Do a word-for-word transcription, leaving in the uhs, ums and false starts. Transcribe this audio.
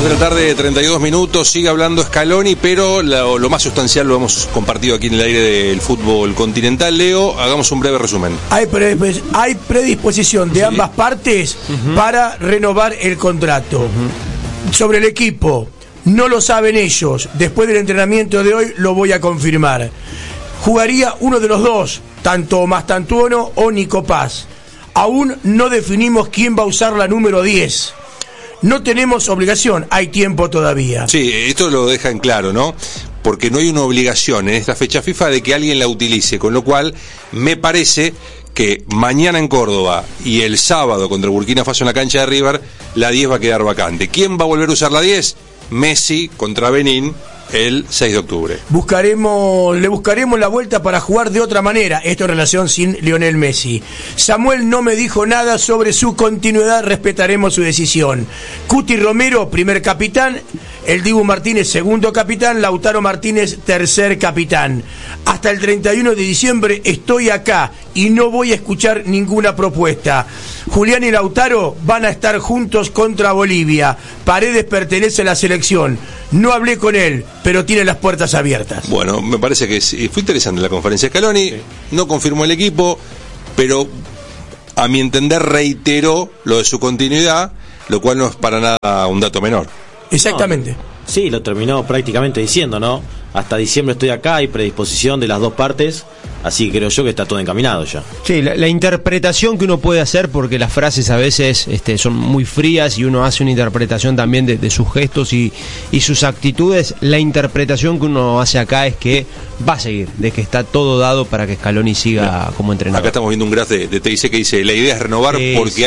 de la tarde, treinta y dos minutos, sigue hablando Scaloni, pero lo, lo más sustancial lo hemos compartido aquí en el aire del fútbol continental. Leo, hagamos un breve resumen. Hay, predisp- hay predisposición de sí. ambas partes uh-huh. para renovar el contrato. Uh-huh. Sobre el equipo, no lo saben ellos. Después del entrenamiento de hoy lo voy a confirmar. Jugaría uno de los dos, tanto Mastantuono o Nico Paz. Aún no definimos quién va a usar la número diez. No tenemos obligación, hay tiempo todavía. Sí, esto lo deja en claro, ¿no? Porque no hay una obligación en esta fecha FIFA de que alguien la utilice, con lo cual me parece que mañana en Córdoba y el sábado contra Burkina Faso en la cancha de River, la diez va a quedar vacante. ¿Quién va a volver a usar la diez? Messi contra Benín el seis de octubre. Buscaremos, le buscaremos la vuelta para jugar de otra manera. Esto en relación sin Lionel Messi. Samuel no me dijo nada sobre su continuidad, respetaremos su decisión. Cuti Romero, primer capitán. El Dibu Martínez, segundo capitán. Lautaro Martínez, tercer capitán. Hasta el treinta y uno de diciembre estoy acá y no voy a escuchar ninguna propuesta. Julián y Lautaro van a estar juntos contra Bolivia. Paredes pertenece a la selección. No hablé con él, pero tiene las puertas abiertas. Bueno, me parece que fue interesante la conferencia de Scaloni. Sí. No confirmó el equipo, pero a mi entender reiteró lo de su continuidad, lo cual no es para nada un dato menor. Exactamente. No, sí, lo terminó prácticamente diciendo, ¿no? Hasta diciembre estoy acá, hay predisposición de las dos partes, así creo yo que está todo encaminado ya. Sí, la, la interpretación que uno puede hacer, porque las frases a veces este, son muy frías y uno hace una interpretación también de, de sus gestos y, y sus actitudes. La interpretación que uno hace acá es que va a seguir, de que está todo dado para que Scaloni siga Mira, como entrenador. Acá estamos viendo un graph de, de T I C que dice, la idea es renovar sí, porque sí.